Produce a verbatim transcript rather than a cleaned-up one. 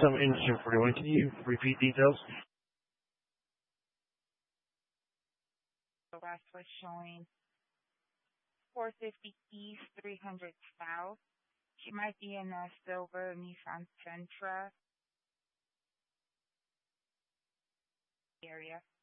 some industry forty-one. Can you repeat details? The rest was showing four fifty East, three hundred South. She might be in a silver Nissan Sentra area.